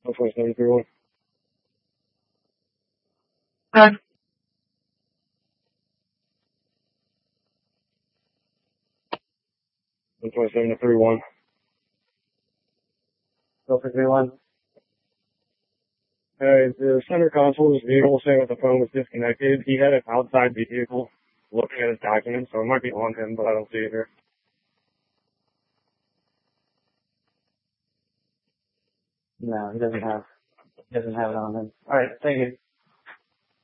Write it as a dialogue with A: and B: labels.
A: 12731.
B: Okay.
A: 12731.
B: Go for 3-1.
A: The center console of his vehicle saying that the phone was disconnected. He had it outside the vehicle looking at his documents, so it might be on him, but I don't see it here.
B: No, he doesn't have it on him. Alright, thank you.